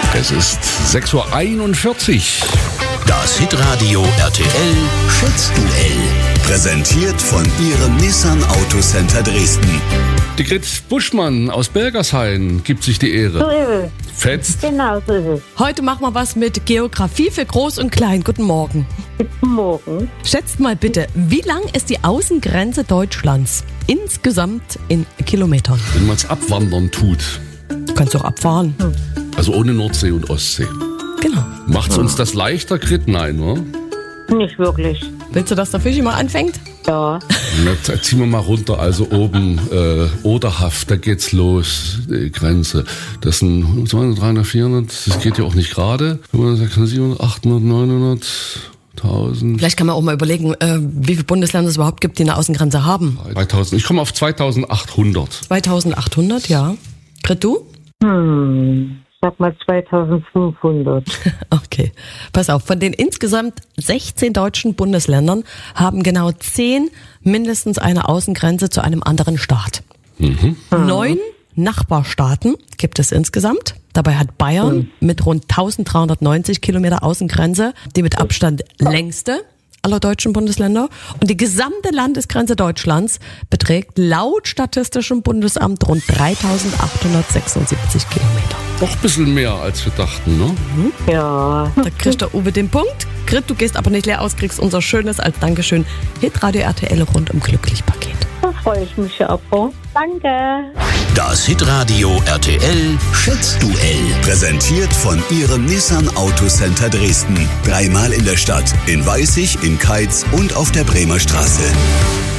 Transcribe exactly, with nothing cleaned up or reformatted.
Es ist sechs Uhr einundvierzig. Das Hitradio R T L Schätzduell. Präsentiert von Ihrem Nissan Autocenter Dresden. Die Grit Buschmann aus Bergershain gibt sich die Ehre. So ist es. Fetzt. Genau so ist es. Heute machen wir was mit Geografie für Groß und Klein. Guten Morgen. Guten Morgen. Schätzt mal bitte, wie lang ist die Außengrenze Deutschlands insgesamt in Kilometern? Wenn man es abwandern tut, Du kannst auch abfahren. Hm. also ohne Nordsee und Ostsee. Genau. Macht's uns das leichter, Grit? Nein, oder? Nicht wirklich. Willst du, dass der Fischi mal anfängt? Ja. Na, ziehen wir mal runter, also oben äh, Oderhaft, da geht's los, die Grenze. Das sind zweihundert, dreihundert, vierhundert, das geht ja auch nicht gerade. fünfhundert, sechshundert, siebenhundert, achthundert, neunhundert, tausend, Vielleicht kann man auch mal überlegen, äh, wie viele Bundesländer es überhaupt gibt, die eine Außengrenze haben. dreitausend. Ich komme auf zweitausendachthundert. zweitausendachthundert, ja. Grit, du? Hm. Sag mal zweitausendfünfhundert. Okay, pass auf. Von den insgesamt sechzehn deutschen Bundesländern haben genau zehn mindestens eine Außengrenze zu einem anderen Staat. Mhm. Neun Nachbarstaaten gibt es insgesamt. Dabei hat Bayern mit rund eintausenddreihundertneunzig Kilometer Außengrenze die mit Abstand längste aller deutschen Bundesländer. Und die gesamte Landesgrenze Deutschlands beträgt laut Statistischem Bundesamt rund dreitausendachthundertsechsundsiebzig Kilometer. Doch ein bisschen mehr, als wir dachten, ne? Ja. Da kriegt der Uwe den Punkt. Grit, du gehst aber nicht leer aus, kriegst unser schönes als Dankeschön Hitradio R T L rund um glücklich Paket. Da freue ich mich ja auch. Danke. Das Hitradio R T L Schätzduell. Präsentiert von Ihrem Nissan Autocenter Dresden. Dreimal in der Stadt, in Weißig, in Keitz und auf der Bremer Straße.